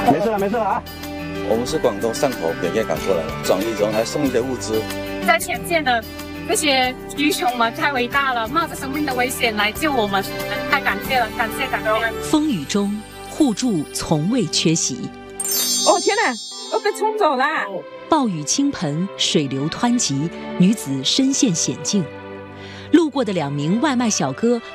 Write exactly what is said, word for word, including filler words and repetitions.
没事了，没事了啊！ 我们是广东汕头北粤赶过来的，转运中还送一些物资。 在前线的这些英雄们太伟大了，冒着生命的危险来救我们，太感谢了，感谢感谢！ 风雨中互助从未缺席。 哦天哪，我被冲走了！ 暴雨倾盆，水流湍急，女子身陷险境。路过的两名外卖小哥